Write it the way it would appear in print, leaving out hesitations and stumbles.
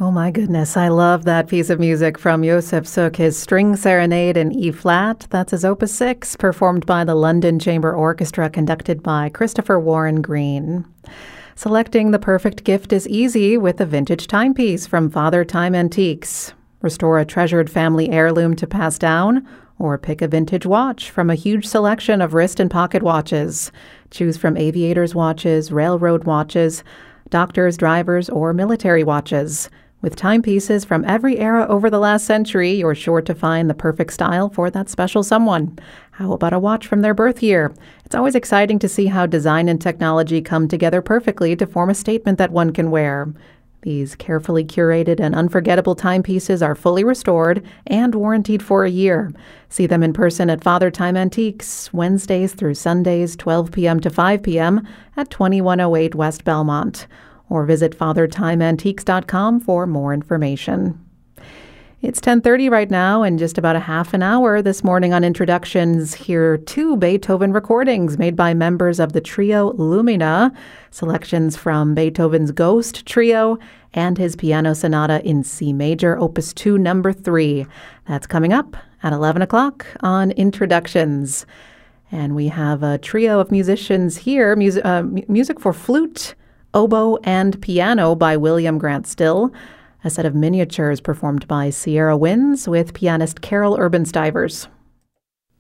Oh my goodness, I love that piece of music from Josef Suk, his String Serenade in E-flat. That's his Opus 6, performed by the London Chamber Orchestra, conducted by Christopher Warren Green. Selecting the perfect gift is easy with a vintage timepiece from Father Time Antiques. Restore a treasured family heirloom to pass down, or pick a vintage watch from a huge selection of wrist and pocket watches. Choose from aviators' watches, railroad watches, doctors, drivers, or military watches. With timepieces from every era over the last century, you're sure to find the perfect style for that special someone. How about a watch from their birth year? It's always exciting to see how design and technology come together perfectly to form a statement that one can wear. These carefully curated and unforgettable timepieces are fully restored and warrantied for a year. See them in person at Father Time Antiques, Wednesdays through Sundays, 12 p.m. to 5 p.m. at 2108 West Belmont. Or visit FatherTimeAntiques.com for more information. It's 10:30 right now, and just about a half an hour this morning on Introductions, hear two Beethoven recordings made by members of the trio Lumina, selections from Beethoven's Ghost Trio and his Piano Sonata in C Major, Opus 2, Number 3. That's coming up at 11 o'clock on Introductions. And we have a trio of musicians here, music for flute, oboe, and piano by William Grant Still, a set of miniatures performed by Sierra Winds with pianist Carol Urban Stivers.